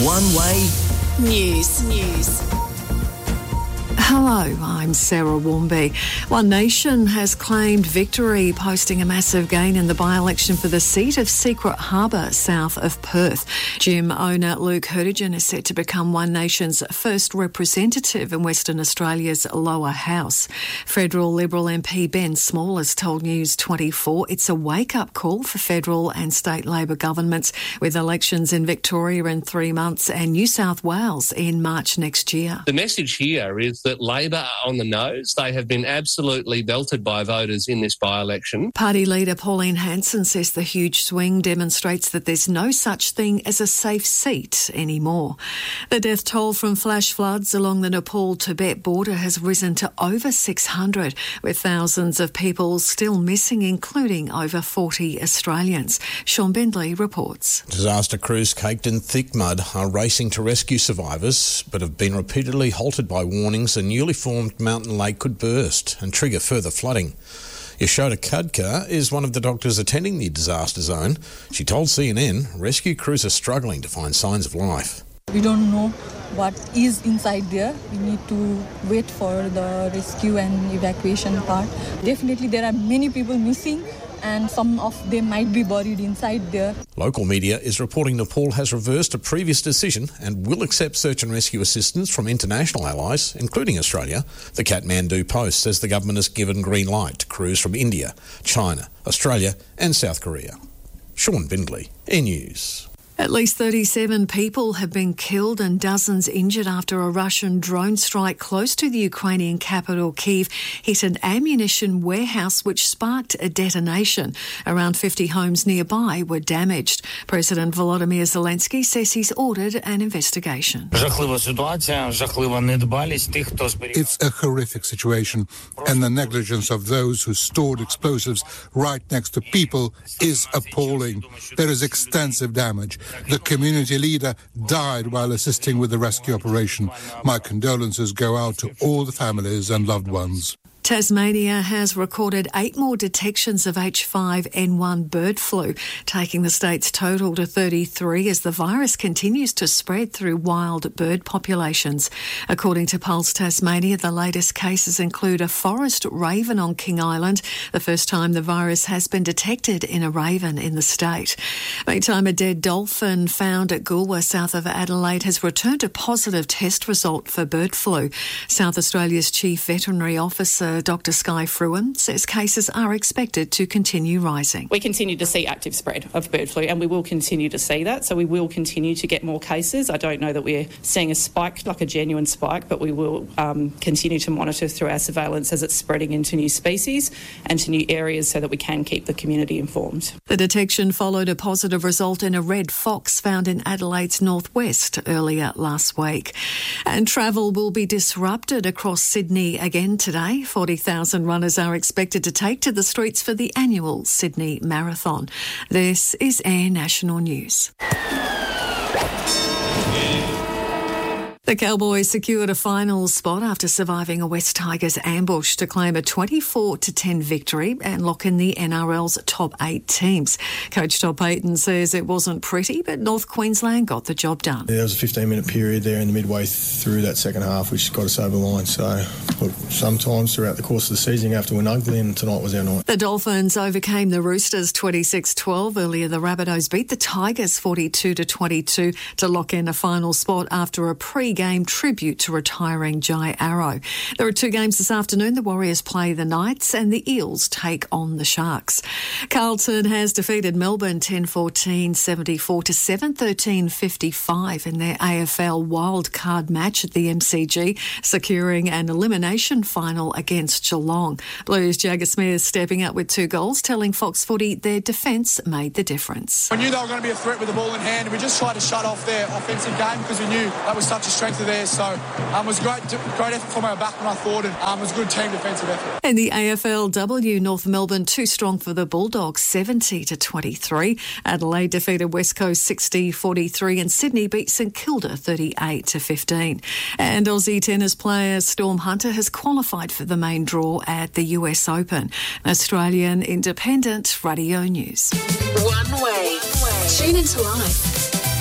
One Way News. Hello, I'm Sarah Warmby. One Nation has claimed victory, posting a massive gain in the by-election for the seat of Secret Harbour, south of Perth. Gym owner Luke Hurtigan is set to become One Nation's first representative in Western Australia's lower house. Federal Liberal MP Ben Small has told News 24 it's a wake-up call for federal and state Labor governments, with elections in Victoria in 3 months and New South Wales in March next year. The message here is that Labor are on the nose. They have been absolutely belted by voters in this by-election. Party leader Pauline Hanson says the huge swing demonstrates that there's no such thing as a safe seat anymore. The death toll from flash floods along the Nepal-Tibet border has risen to over 600, with thousands of people still missing, including over 40 Australians. Sean Bendley reports. Disaster crews caked in thick mud are racing to rescue survivors, but have been repeatedly halted by warnings a newly formed mountain lake could burst and trigger further flooding. Yashoda Khadka is one of the doctors attending the disaster zone. She told CNN rescue crews are struggling to find signs of life. We don't know what is inside there. We need to wait for the rescue and evacuation part. Definitely there are many people missing, and some of them might be buried inside there. Local media is reporting Nepal has reversed a previous decision and will accept search and rescue assistance from international allies, including Australia. The Kathmandu Post says the government has given green light to crews from India, China, Australia and South Korea. Sean Bindley, E-News. At least 37 people have been killed and dozens injured after a Russian drone strike close to the Ukrainian capital, Kyiv, hit an ammunition warehouse which sparked a detonation. Around 50 homes nearby were damaged. President Volodymyr Zelensky says he's ordered an investigation. It's a horrific situation, and the negligence of those who stored explosives right next to people is appalling. There is extensive damage. The community leader died while assisting with the rescue operation. My condolences go out to all the families and loved ones. Tasmania has recorded 8 more detections of H5N1 bird flu, taking the state's total to 33 as the virus continues to spread through wild bird populations. According to Pulse Tasmania, the latest cases include a forest raven on King Island, the first time the virus has been detected in a raven in the state. Meantime, a dead dolphin found at Goolwa, south of Adelaide, has returned a positive test result for bird flu. South Australia's Chief Veterinary Officer Dr Sky Fruin says cases are expected to continue rising. We continue to see active spread of bird flu, and we will continue to see that, so we will continue to get more cases. I don't know that we're seeing a spike, like a genuine spike, but we will continue to monitor through our surveillance as it's spreading into new species and to new areas so that we can keep the community informed. The detection followed a positive result in a red fox found in Adelaide's northwest earlier last week. And travel will be disrupted across Sydney again today. 40,000 runners are expected to take to the streets for the annual Sydney Marathon. This is Air National News. The Cowboys secured a final spot after surviving a West Tigers ambush to claim a 24-10 victory and lock in the NRL's top 8 teams. Coach Todd Payton says it wasn't pretty, but North Queensland got the job done. There was a 15-minute period there in the midway through that second half which got us over the line. So, look, sometimes throughout the course of the season you have to win ugly, and tonight was our night. The Dolphins overcame the Roosters 26-12. Earlier, the Rabbitohs beat the Tigers 42-22 to lock in a final spot after a pre-game tribute to retiring Jai Arrow. There are 2 games this afternoon. The Warriors play the Knights and the Eels take on the Sharks. Carlton has defeated Melbourne 10-14, 74-7, 13-55 in their AFL wildcard match at the MCG, securing an elimination final against Geelong. Blues Jagger Smith stepping up with 2 goals, telling Fox Footy their defence made the difference. We knew they were going to be a threat with the ball in hand, and we just tried to shut off their offensive game because we knew that was such a strength of theirs. So it was great effort from our back when I thought, and it was a good team defensive effort. In the AFLW, North Melbourne too strong for the Bulldogs 70-23. Adelaide defeated West Coast 60-43 and Sydney beat St Kilda 38-15. And Aussie tennis player Storm Hunter has qualified for the main draw at the US Open. Australian Independent Radio News. One Way. Tune into Live.